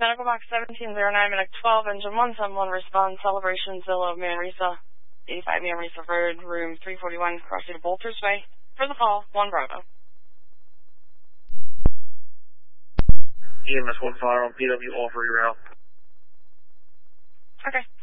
Medical box 1709, Medic 12, engine 171, respond, Celebration Zillow, Manresa, 85 Manresa Road, room 341, crossing to Bolters Way. For the call, 1 Bravo. EMS 1 fire on PW, all for your route. Okay.